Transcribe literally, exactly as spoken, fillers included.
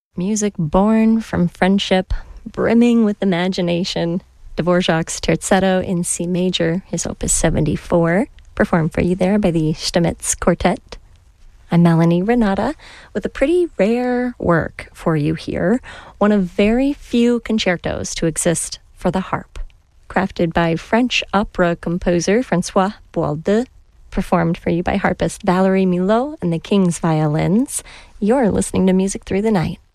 Music born from friendship, brimming with imagination. Dvorak's Terzetto in C major, his opus seventy-four, performed for you there by the Stamitz Quartet. I'm Melanie Renata with a pretty rare work for you here, one of very few concertos to exist for the harp. Crafted by French opera composer François Boaldeux, performed for you by harpist Valerie Milot and the King's Violins. You're listening to Music Through the Night.